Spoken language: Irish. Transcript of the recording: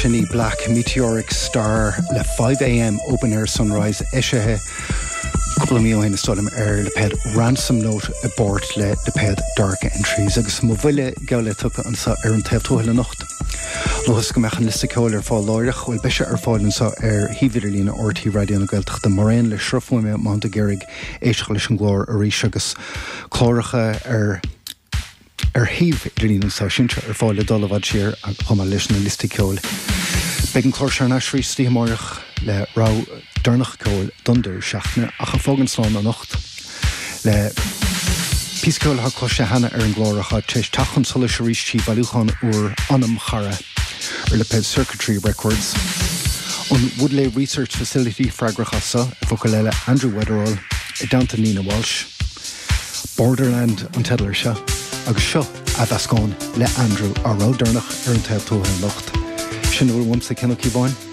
Shinny Black Meteoric Star le 5 a.m. open air sunrise Eshehe Colomio in Stodum le ped ransom note aboard le ped dark entries agus mobile gaule tuka an sa an tefto hele nacht. Logus go mechan liste coil fáil láirech bhfuil beise fáilin sa hívidirlína ortí radio na gailteach de Moraine le shruffuime Monte Gerig éisich leis an glór a ríis agus chlóracha hív idirlína sa sinse fáil le dolavad siar a chuma leis na liste coil. Begin chlór searna srí stíhamórach le rá durnach coil dunder seachna a cha fógan slán an nacht le Piscoil ha cloise hana an glóracha teis tachan sola siríis tí valúchan anam chara le ped Circuitry Records. On Woodley Research Facility fragrachasa focalela Andrew Wetherall downto Nina Walsh. Borderland an Tedler seo agus seo a bhascán le Andrew a rá durnach an tebtó an locht. Sin bhfuil wamsa cenach í bhain.